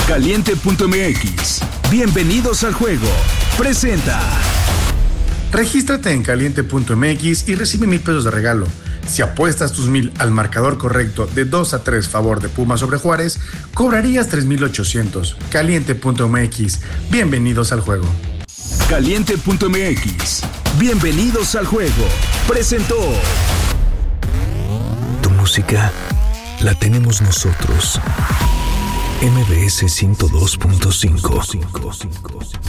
Caliente.mx. Bienvenidos al juego. Presenta. Regístrate en Caliente.mx y recibe 1,000 pesos de regalo. Si apuestas tus 1,000 al marcador correcto de 2-3 favor de Pumas sobre Juárez, cobrarías 3,800. Caliente.mx. Bienvenidos al juego. Caliente.mx. Bienvenidos al juego. Presentó. Tu música la tenemos nosotros. MBS 102.5.